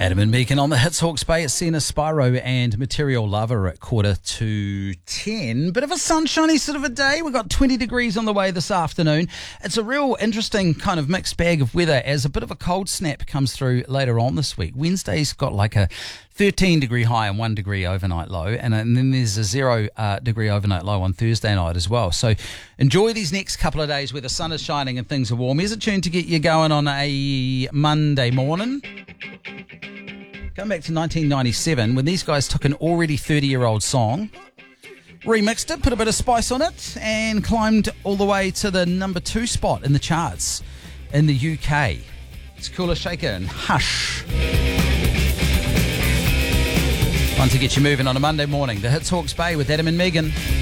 Adam and Megan on the Hits Hawke's Bay at Sienna Spyro and Material Lover at 9:45. Bit of a sunshiny sort of a day. We've got 20 degrees on the way this afternoon. It's a real interesting kind of mixed bag of weather as a bit of a cold snap comes through later on this week. Wednesday's got like a 13 degree high and 1 degree overnight low, and then there's a 0 degree overnight low on Thursday night as well. So enjoy these next couple of days where the sun is shining and things are warm. Here's a tune to get you going on a Monday morning. Going back to 1997 when these guys took an already 30-year-old song, remixed it, put a bit of spice on it, and climbed all the way to the number 2 spot in the charts in the UK. It's Kula Shaker and Hush. One to get you moving on a Monday morning. The Hits Hawke's Bay with Adam and Megan.